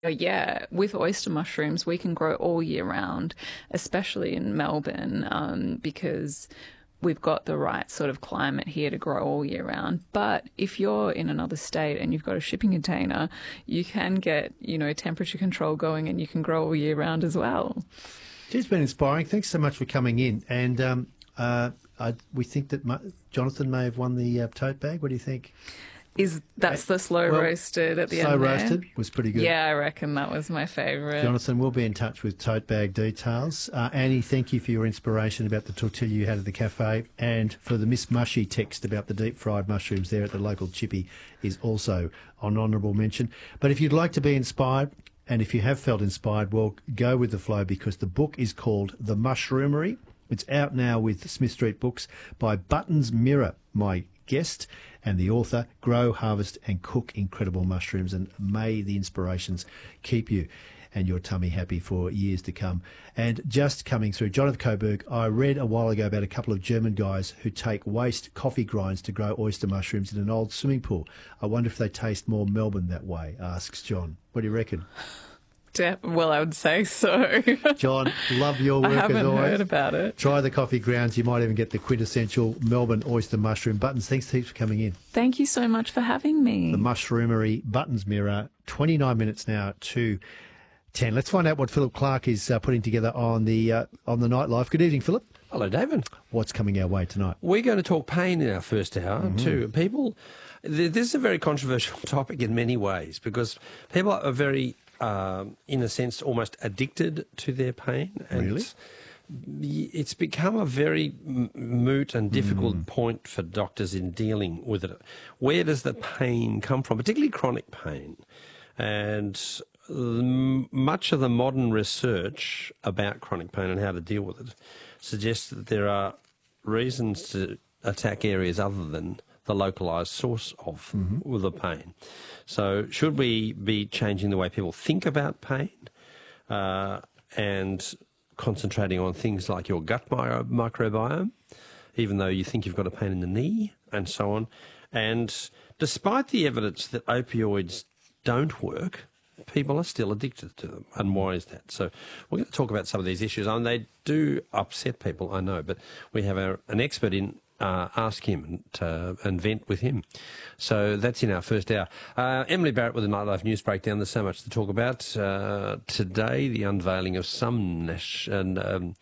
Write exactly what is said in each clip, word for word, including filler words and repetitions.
Oh, yeah, with oyster mushrooms, we can grow all year round, especially in Melbourne, um, because we've got the right sort of climate here to grow all year round. But if you're in another state and you've got a shipping container, you can get, you know, temperature control going and you can grow all year round as well. It's been inspiring. Thanks so much for coming in. And um, uh, I, we think that Ma- Jonathan may have won the uh, tote bag. What do you think? Is that's the slow well, roasted at the slow end? Slow roasted was pretty good. Yeah, I reckon that was my favourite. Jonathan, we'll be in touch with tote bag details. Uh, Annie, thank you for your inspiration about the tortilla you had at the cafe, and for the Miss Mushy text about the deep fried mushrooms there at the local chippy is also an honourable mention. But if you'd like to be inspired, and if you have felt inspired, well, go with the flow, because the book is called The Mushroomery. It's out now with Smith Street Books by Buttons Mirror, my guest, and the author. Grow, harvest and cook incredible mushrooms, and may the inspirations keep you and your tummy happy for years to come. And just coming through, Jonathan Coburg, I read a while ago about a couple of German guys who take waste coffee grinds to grow oyster mushrooms in an old swimming pool. I wonder if they taste more Melbourne that way, asks John. What do you reckon? Well, I would say so. John, love your work I haven't as always. heard about it. Try the coffee grounds. You might even get the quintessential Melbourne oyster mushroom. Buttons, thanks heaps for coming in. Thank you so much for having me. The Mushroomery, Buttons Mirror, twenty-nine minutes now to ten. Let's find out what Philip Clark is uh, putting together on the uh, on the nightlife. Good evening, Philip. Hello, David. What's coming our way tonight? We're going to talk pain in our first hour, Mm-hmm. too. People, th- this is a very controversial topic in many ways, because people are very, um, in a sense, almost addicted to their pain. And Really? It's, it's become a very m- moot and difficult Mm. point for doctors in dealing with it. Where does the pain come from, particularly chronic pain? And m- much of the modern research about chronic pain and how to deal with it suggests that there are reasons to attack areas other than the localised source of Mm-hmm. the pain. So should we be changing the way people think about pain uh, and concentrating on things like your gut micro- microbiome, even though you think you've got a pain in the knee, and so on? And despite the evidence that opioids don't work, people are still addicted to them. And why is that? So we're going to talk about some of these issues. And they do upset people, I know, but we have our, an expert in. Uh, ask him and, uh, and vent with him. So that's in our first hour. Uh, Emily Barrett with the Nightlife News Breakdown. There's so much to talk about. Uh, today, the unveiling of some Nash and um,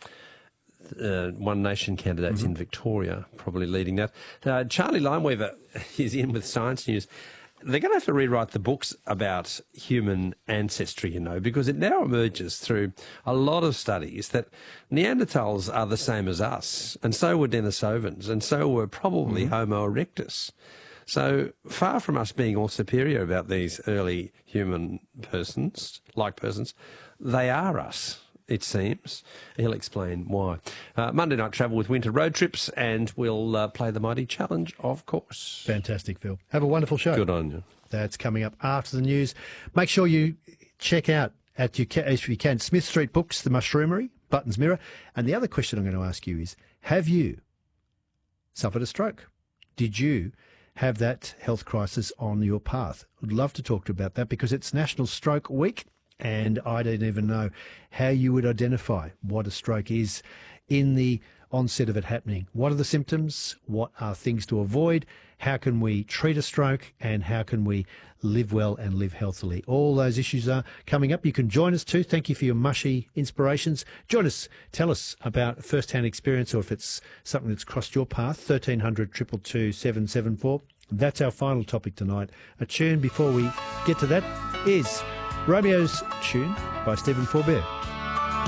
uh, One Nation candidates Mm-hmm. in Victoria, probably leading that. Uh, Charlie Lineweaver is in with Science News. They're going to have to rewrite the books about human ancestry, you know, because it now emerges through a lot of studies that Neanderthals are the same as us, and so were Denisovans, and so were probably Mm-hmm. Homo erectus. So far from us being all superior about these early human persons, like persons, they are us, it seems. He'll explain why. Uh, Monday night travel with winter road trips, and we'll uh, play the Mighty Challenge, of course. Fantastic, Phil. Have a wonderful show. Good on you. That's coming up after the news. Make sure you check out, at you ca- if you can, Smith Street Books, The Mushroomery, Buttons Mirror. And the other question I'm going to ask you is, have you suffered a stroke? Did you have that health crisis on your path? I'd love to talk to you about that, because it's National Stroke Week, and I don't even know how you would identify what a stroke is in the onset of it happening. What are the symptoms? What are things to avoid? How can we treat a stroke? And how can we live well and live healthily? All those issues are coming up. You can join us too. Thank you for your mushy inspirations. Join us. Tell us about first-hand experience, or if it's something that's crossed your path. thirteen hundred, two two two, seven seven four. That's our final topic tonight. A tune before we get to that is Romeo's Tune by Stephen Forbert.